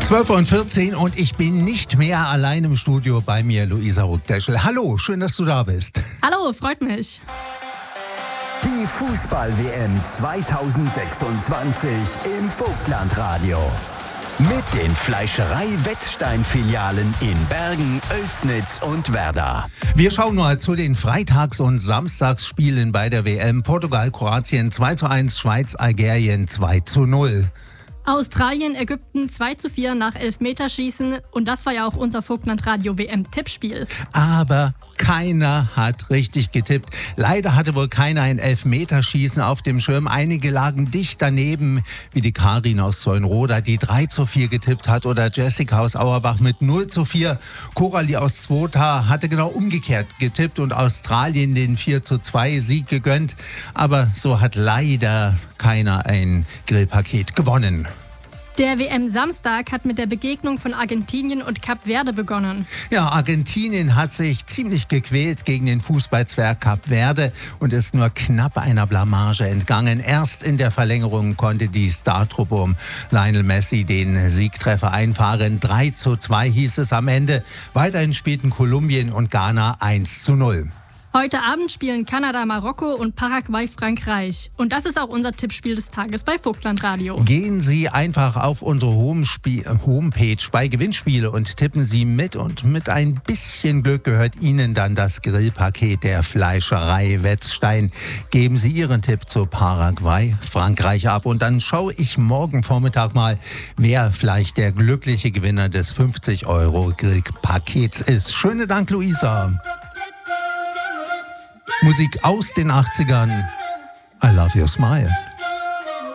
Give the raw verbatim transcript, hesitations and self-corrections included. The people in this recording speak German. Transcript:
zwölf Uhr vierzehn und ich bin nicht mehr allein im Studio, bei mir Luisa Ruckdeschel. Hallo, schön, dass du da bist. Hallo, freut mich. Die Fußball-W M zweitausendsechsundzwanzig im Vogtlandradio. Mit den Fleischerei-Wettstein-Filialen in Bergen, Oelsnitz und Werder. Wir schauen mal zu den Freitags- und Samstagsspielen bei der W M. Portugal, Kroatien zwei zu eins, Schweiz, Algerien zwei zu null. Australien, Ägypten zwei zu vier nach Elfmeterschießen. Und das war ja auch unser Vogtlandradio W M-Tippspiel. Aber keiner hat richtig getippt. Leider hatte wohl keiner ein Elfmeterschießen auf dem Schirm. Einige lagen dicht daneben, wie die Karin aus Zeulenroda, die drei zu vier getippt hat, oder Jessica aus Auerbach mit null zu vier. Coralie aus Zwota hatte genau umgekehrt getippt und Australien den vier zu zwei Sieg gegönnt. Aber so hat leider keiner ein Grillpaket gewonnen. Der W M-Samstag hat mit der Begegnung von Argentinien und Kap Verde begonnen. Ja, Argentinien hat sich ziemlich gequält gegen den Fußballzwerg Kap Verde und ist nur knapp einer Blamage entgangen. Erst in der Verlängerung konnte die Startruppe um Lionel Messi den Siegtreffer einfahren. drei zu zwei hieß es am Ende. Weiterhin spielten Kolumbien und Ghana eins zu null. Heute Abend spielen Kanada Marokko und Paraguay Frankreich. Und das ist auch unser Tippspiel des Tages bei Vogtlandradio. Gehen Sie einfach auf unsere Homepage bei Gewinnspiele und tippen Sie mit. Und mit ein bisschen Glück gehört Ihnen dann das Grillpaket der Fleischerei Wettstein. Geben Sie Ihren Tipp zu Paraguay Frankreich ab. Und dann schaue ich morgen Vormittag mal, wer vielleicht der glückliche Gewinner des fünfzig Euro Grillpakets ist. Schönen Dank, Luisa. Musik aus den achtzigern. I love your smile.